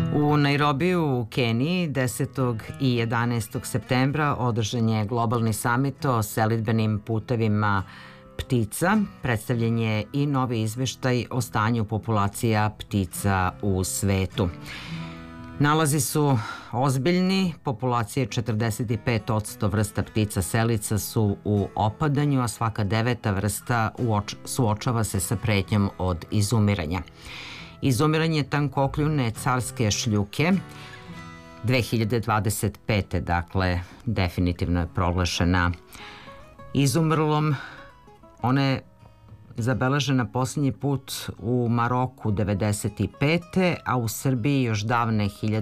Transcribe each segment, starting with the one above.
U Nairobiju u Keniji 10. i 11. septembra održan je globalni samit o selidbenim putevima ptica. Predstavljen je i novi izveštaj o stanju populacija ptica u svetu. Nalazi su ozbiljni, populacije 45% vrsta ptica selica su u opadanju, a svaka 9. vrsta suočava se sa pretnjom od izumiranja. Izumiranje tankokljune carske šljuke 2025. dakle definitivno je proglašena izumrlom. Ona je zabeležena posljednji put u Maroku 95. a u Srbiji još davne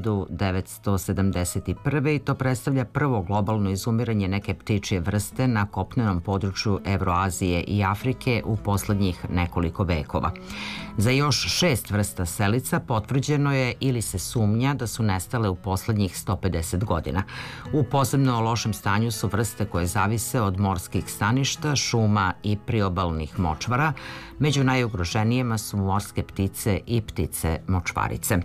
1971. i to predstavlja prvo globalno izumiranje neke ptičje vrste na kopnenom području Evroazije i Afrike u poslednjih nekoliko vekova. Za još 6 vrsta selica potvrđeno je ili se sumnja da su nestale u poslednjih 150 godina. U posebno lošem stanju su vrste koje zavise od morskih staništa, šuma i priobalnih močvara. Među najugroženijima su morske ptice i ptice močvarice.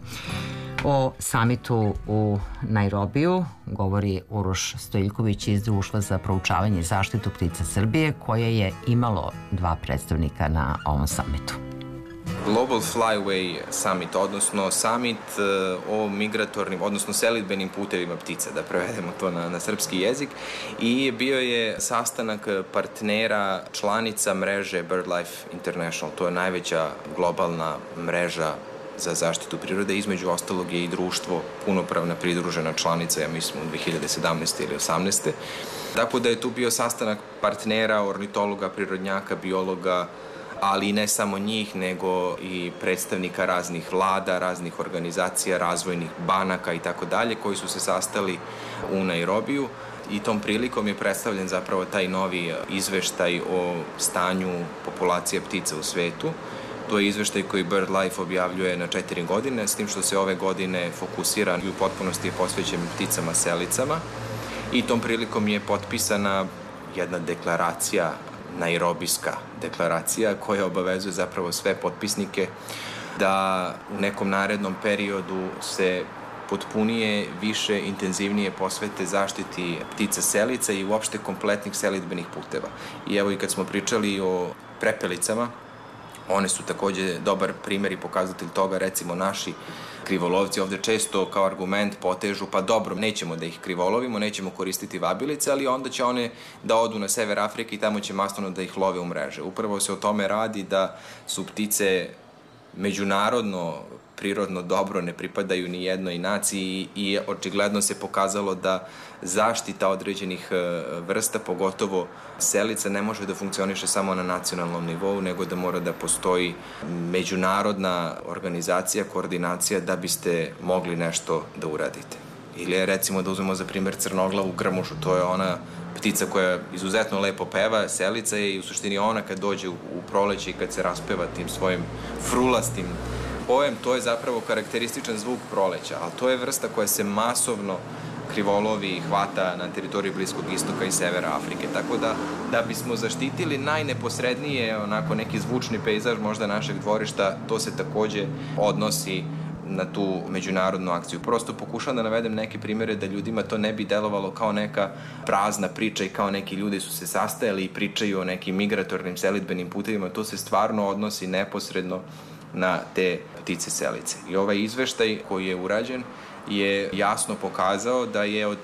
O samitu u Nairobiju govori Uroš Stojiljković iz Društva za proučavanje i zaštitu ptica Srbije, koje je imalo 2 predstavnika na ovom samitu. Global Flyway Summit, odnosno summit o migratornim, odnosno selidbenim putevima ptica, da prevedemo to na srpski jezik, i bio je sastanak partnera članica mreže BirdLife International. To je najveća globalna mreža za zaštitu prirode, između ostalog je i društvo punopravna pridružena članica, ja mislim u 2017. ili 2018. Tako da je tu bio sastanak partnera, ornitologa, prirodnjaka, biologa, ali i ne samo njih, nego i predstavnika raznih vlada, raznih organizacija, razvojnih banaka i tako dalje, koji su se sastali u Nairobiju, i tom prilikom je predstavljen zapravo taj novi izveštaj o stanju populacije ptica u svetu. To je izveštaj koji BirdLife objavljuje na 4 godine, s tim što se ove godine fokusira i u potpunosti je posvećen pticama selicama, i tom prilikom je potpisana jedna deklaracija, nairobijska deklaracija, koja obavezuje zapravo sve potpisnike da u nekom narednom periodu se potpunije, više, intenzivnije posvete zaštiti ptica selica i uopšte kompletnih selidbenih puteva. I evo, i kad smo pričali o prepelicama, one su takođe dobar primer i pokazatelj toga. Recimo, naši krivolovci ovde često kao argument potežu, pa dobro, nećemo da ih krivolovimo, nećemo koristiti vabilice, ali onda će one da odu na sever Afrike i tamo će masovno da ih love u mreže. Upravo se o tome radi, da su ptice međunarodno prirodno dobro, ne pripadaju ni jednoj naciji, i očigledno se pokazalo da zaštita određenih vrsta, pogotovo selica, ne može da funkcioniše samo na nacionalnom nivou, nego da mora da postoji međunarodna organizacija, koordinacija, da biste mogli nešto da uradite. Ili recimo da uzmemo za primjer crnoglavu grmušu, to je ona ptica koja izuzetno lepo peva, selica je, i u suštini ona kad dođe u proleće i kad se raspeva tim svojim frulastim pojem, to je zapravo karakterističan zvuk proleća, ali to je vrsta koja se masovno krivolovi i hvata na teritoriji Bliskog istoka i severa Afrike. Tako da bismo zaštitili najneposrednije, onako neki zvučni pejzaž možda našeg dvorišta, to se takođe odnosi na tu međunarodnu akciju. Prosto pokušam da navedem neke primere da ljudima to ne bi delovalo kao neka prazna priča i kao neki ljudi su se sastajali i pričaju o nekim migratornim selidbenim putevima. To se stvarno odnosi neposredno na te ptice selice. I ovaj izveštaj koji je urađen je jasno pokazao da je od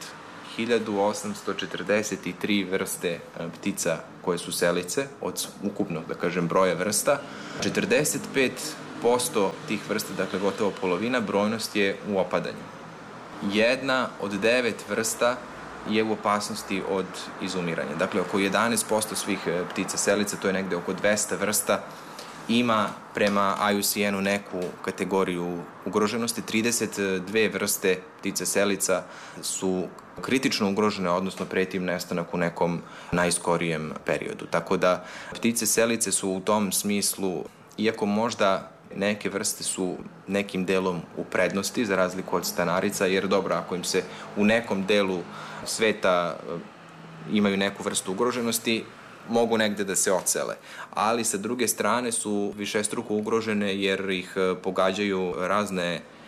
1843 vrste ptica koje su selice, od ukupnog, da kažem, broja vrsta, 45% tih vrsta, dakle gotovo polovina, brojnost je u opadanju. 1 od 9 vrsta je u opasnosti od izumiranja. Dakle, oko 11% svih ptica selica, to je negde oko 200 vrsta, ima prema IUCN-u neku kategoriju ugroženosti. 32 vrste ptica selica su kritično ugrožene, odnosno preti im nestanak u nekom najskorijem periodu. Tako da ptice selice su u tom smislu, iako možda neke vrste su nekim delom u prednosti za razliku od stanarica, jer dobro, ako im se u nekom delu sveta imaju neku vrstu ugroženosti, mogu negde da se ocele. Ali sa druge strane su višestruko ugrožene jer ih pogađaju razne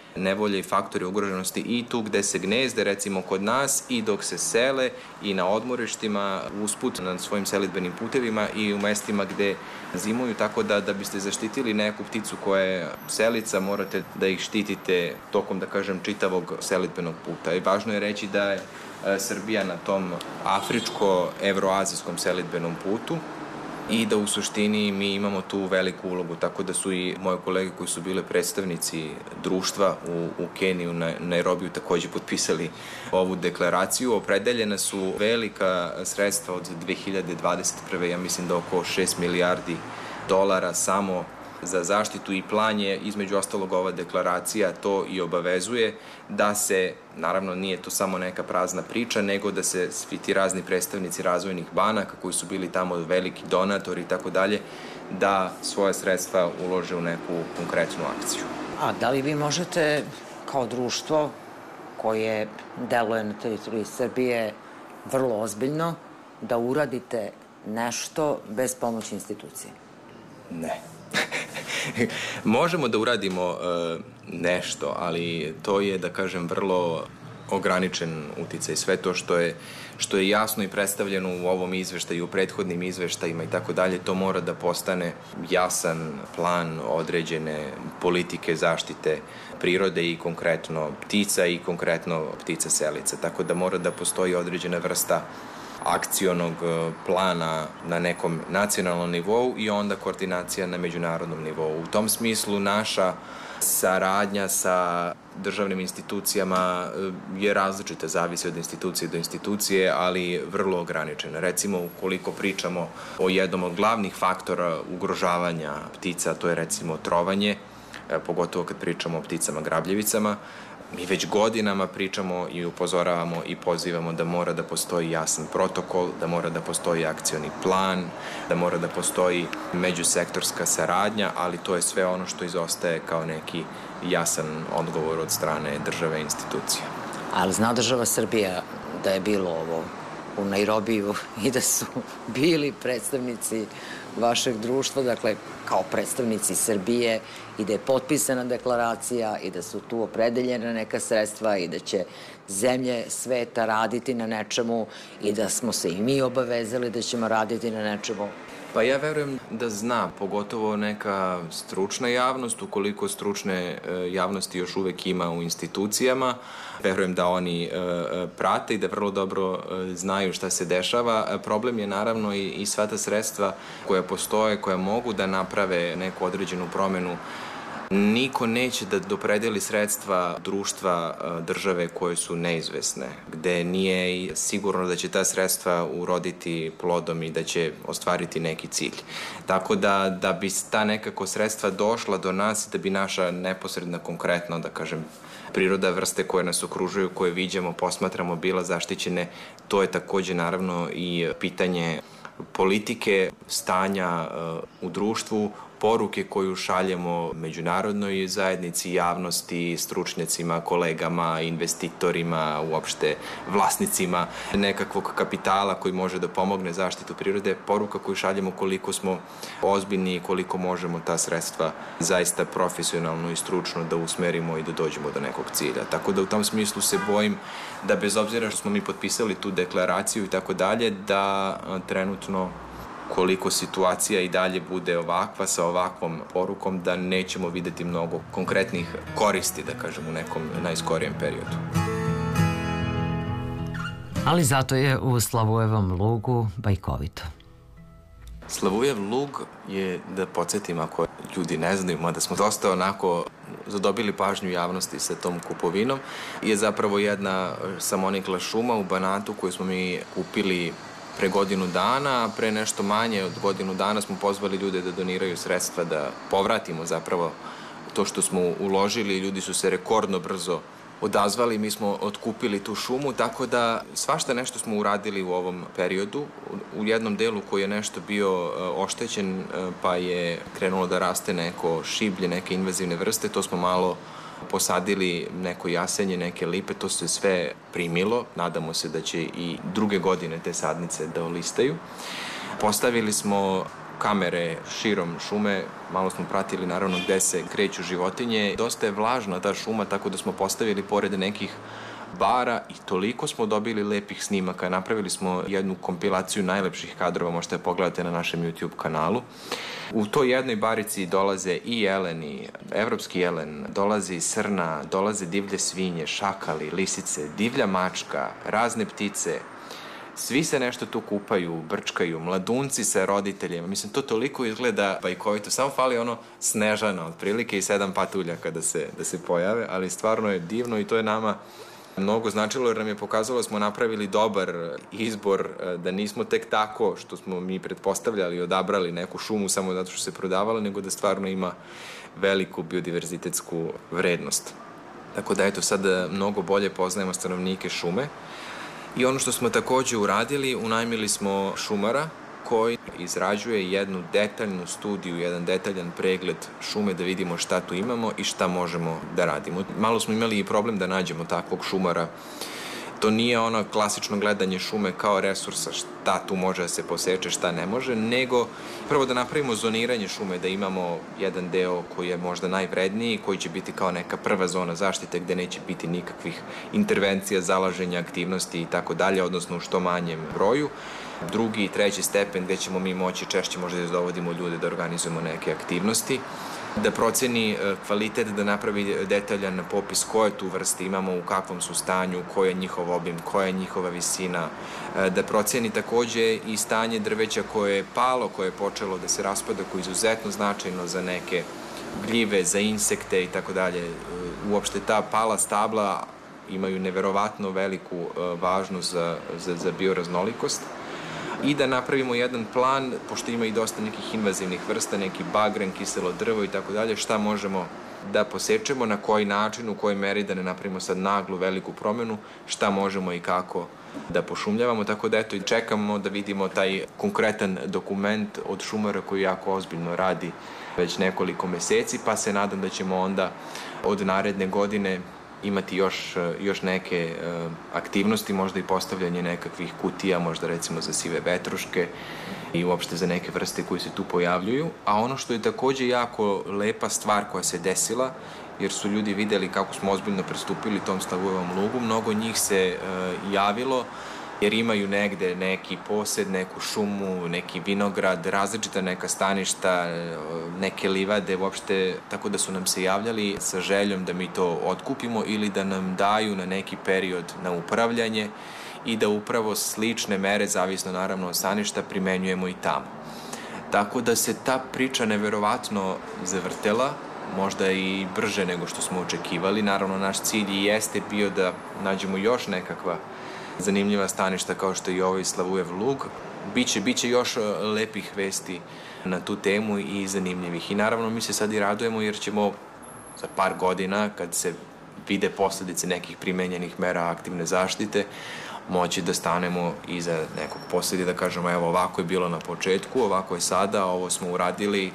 nevolje i faktori ugroženosti i tu gde se gnezde, recimo kod nas, i dok se sele i na odmorištima, usput na svojim selidbenim putevima i u mestima gde zimuju, tako da biste zaštitili neku pticu koja je selica, morate da ih štitite tokom, da kažem, čitavog selidbenog puta. I važno je reći da je Srbija na tom afričko-evroazijskom selidbenom putu i da u suštini mi imamo tu veliku ulogu, tako da su i moje kolege koji su bile predstavnici društva u Keniji, u Nairobiju, takođe potpisali ovu deklaraciju. Opredeljena su velika sredstva od 2021. Ja mislim da oko 6 milijardi dolara samo za zaštitu i plan je, između ostalog, ova deklaracija to i obavezuje da se, naravno nije to samo neka prazna priča, nego da se svi ti razni predstavnici razvojnih banaka koji su bili tamo veliki donatori i tako dalje, da svoje sredstva ulože u neku konkretnu akciju. A da li vi možete kao društvo koje deluje na teritoriji Srbije vrlo ozbiljno da uradite nešto bez pomoći institucije? Ne. Možemo da uradimo nešto, ali to je, da kažem, vrlo ograničen uticaj. Sve to što je jasno i predstavljeno u ovom izveštaju, u prethodnim izveštajima i tako dalje, to mora da postane jasan plan određene politike zaštite prirode i konkretno ptica i konkretno ptica selica. Tako da mora da postoji određena vrsta akcionog plana na nekom nacionalnom nivou i onda koordinacija na međunarodnom nivou. U tom smislu naša saradnja sa državnim institucijama je različita, zavisi od institucije do institucije, ali vrlo ograničena. Recimo, ukoliko pričamo o jednom od glavnih faktora ugrožavanja ptica, to je recimo trovanje, pogotovo kad pričamo o pticama grabljevicama, mi već godinama pričamo i upozoravamo i pozivamo da mora da postoji jasan protokol, da mora da postoji akcioni plan, da mora da postoji međusektorska saradnja, ali to je sve ono što izostaje kao neki jasan odgovor od strane države i institucija. Ali zna država Srbija da je bilo ovo u Nairobiju i da su bili predstavnici vašeg društva, dakle, kao predstavnici Srbije, i da je potpisana deklaracija i da su tu opredeljena neka sredstva i da će zemlje sveta raditi na nečemu i da smo se i mi obavezali da ćemo raditi na nečemu. Pa ja verujem da zna, pogotovo neka stručna javnost, ukoliko stručne javnosti još uvek ima u institucijama. Verujem da oni prate i da vrlo dobro znaju šta se dešava. Problem je naravno i sva ta sredstva koja postoje, koja mogu da naprave neku određenu promenu. Niko neće da dopredeli sredstva društva, države koje su neizvesne, gde nije sigurno da će ta sredstva uroditi plodom i da će ostvariti neki cilj. Tako da bi ta nekako sredstva došla do nas, da bi naša neposredna, konkretno, da kažem, priroda, vrste koje nas okružuju, koje viđamo, posmatramo, bila zaštićene, to je takođe naravno i pitanje politike, stanja u društvu, poruke koju šaljemo međunarodnoj zajednici, javnosti, stručnjacima, kolegama, investitorima, uopšte vlasnicima nekakvog kapitala koji može da pomogne zaštitu prirode, poruka koju šaljemo koliko smo ozbiljni i koliko možemo ta sredstva zaista profesionalno i stručno da usmerimo i da dođemo do nekog cilja. Tako da u tom smislu se bojim da bez obzira što smo mi potpisali tu deklaraciju i tako dalje, da trenutno koliko situacija i dalje bude ovakva, sa ovakvom porukom, da nećemo videti mnogo konkretnih koristi, da kažem, u nekom najskorijem periodu. Ali zato je u Slavujevom lugu bajkovito. Slavujev lug je, da podsjetim ako ljudi ne znaju, mada smo dosta onako zadobili pažnju javnosti sa tom kupovinom, je zapravo jedna samonikla šuma u Banatu koju smo mi kupili pre godinu dana, a pre nešto manje od godinu dana smo pozvali ljude da doniraju sredstva, da povratimo zapravo to što smo uložili. Ljudi su se rekordno brzo odazvali, mi smo otkupili tu šumu, tako da svašta nešto smo uradili u ovom periodu. U jednom delu koji je nešto bio oštećen, pa je krenulo da raste neko šiblje, neke invazivne vrste, to smo malo posadili, neko jasenje, neke lipe, to se sve primilo. Nadamo se da će i druge godine te sadnice da olistaju. Postavili smo kamere širom šume, malo smo pratili naravno gde se kreću životinje. Dosta je vlažna ta šuma, tako da smo postavili pored nekih bara i toliko smo dobili lepih snimaka. Napravili smo jednu kompilaciju najlepših kadrova, možete pogledate na našem YouTube kanalu. U toj jednoj barici dolaze i jeleni, evropski jelen, dolazi srna, dolaze divlje svinje, šakali, lisice, divlja mačka, razne ptice. Svi se nešto tu kupaju, brčkaju, mladunci sa roditeljima. Mislim, to toliko izgleda bajkovito. Samo fali ono Snežana, otprilike i 7 patuljaka da se pojave, ali stvarno je divno i to je nama mnogo značilo jer nam je pokazalo da smo napravili dobar izbor, da nismo tek tako što smo mi pretpostavljali odabrali neku šumu samo zato što se prodavala, nego da stvarno ima veliku biodiverzitetsku vrednost. Tako da eto sad mnogo bolje poznajemo stanovnike šume. I ono što smo takođe uradili, unajmili smo šumara koji izrađuje jednu detaljnu studiju, jedan detaljan pregled šume da vidimo šta tu imamo i šta možemo da radimo. Malo smo imali i problem da nađemo takvog šumara. To nije ono klasično gledanje šume kao resursa, šta tu može da se poseče, šta ne može, nego prvo da napravimo zoniranje šume, da imamo jedan deo koji je možda najvredniji, koji će biti kao neka prva zona zaštite gde neće biti nikakvih intervencija, zalaženja, aktivnosti i tako dalje, odnosno u što manjem broju. Drugi i treći stepen gde ćemo mi moći češće možda da dovodimo ljude da organizujemo neke aktivnosti, da proceni kvalitet, da napravi detaljan popis koje tu vrste imamo, u kakvom su stanju, koji je njihov obim, koja je njihova visina, da proceni takođe i stanje drveća koje je palo, koje je počelo da se raspada, koje je izuzetno značajno za neke gljive, za insekte i tako dalje. Uopšte ta pala stabla imaju neverovatno veliku važnost za bioraznolikost. I da napravimo jedan plan, pošto ima i dosta nekih invazivnih vrsta, neki bagren, kiselo drvo i tako dalje, šta možemo da posečemo, na koji način, u kojoj meri, da ne napravimo sad naglu veliku promenu, šta možemo i kako da pošumljavamo, tako da eto i čekamo da vidimo taj konkretan dokument od šumara koji jako ozbiljno radi već nekoliko meseci, pa se nadam da ćemo onda od naredne godine imati još neke aktivnosti, možda i postavljanje nekakvih kutija, možda recimo za sive vetruške i uopšte za neke vrste koje se tu pojavljuju. A ono što je takođe jako lepa stvar koja se desila, jer su ljudi videli kako smo ozbiljno pristupili tom Stavujevom lugu, mnogo njih se javilo jer imaju negde neki posed, neku šumu, neki vinograd, različita neka staništa, neke livade, uopšte, tako da su nam se javljali sa željom da mi to otkupimo ili da nam daju na neki period na upravljanje i da upravo slične mere, zavisno naravno od staništa, primenjujemo i tamo. Tako da se ta priča neverovatno zavrtela, možda i brže nego što smo očekivali. Naravno, naš cilj i jeste bio da nađemo još nekakva zanimljiva staništa kao što je i ovaj Stavujev lug. Biće još lepih vesti na tu temu i zanimljivih. I naravno mi se sad i radujemo jer ćemo za par godina, kad se vide posledice nekih primenjenih mera aktivne zaštite, moći da stanemo iza nekog posledi da kažemo evo ovako je bilo na početku, ovako je sada, ovo smo uradili,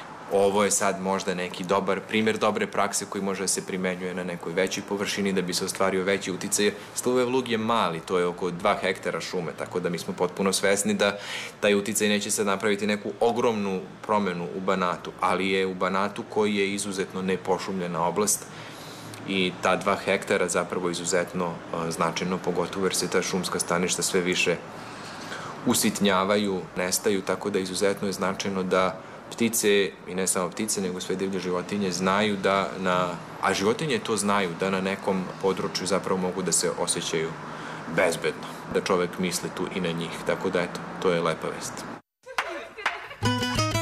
ovo je sad možda neki dobar primjer dobre prakse koji može da se primenjuje na nekoj većoj površini da bi se ostvario veći uticaj. Stavujev lug je mali, to je oko 2 hektara šume, tako da mi smo potpuno svesni da taj uticaj neće sad napraviti neku ogromnu promenu u Banatu, ali je u Banatu koji je izuzetno nepošumljena oblast i ta 2 hektara zapravo izuzetno značajno, pogotovo jer se ta šumska staništa sve više usitnjavaju, nestaju, tako da izuzetno je značajno da ptice, i ne samo ptice, nego sve divlje životinje znaju a životinje to znaju, da na nekom području zapravo mogu da se osjećaju bezbedno, da čovek misli tu i na njih, tako da eto, to je lepa vest.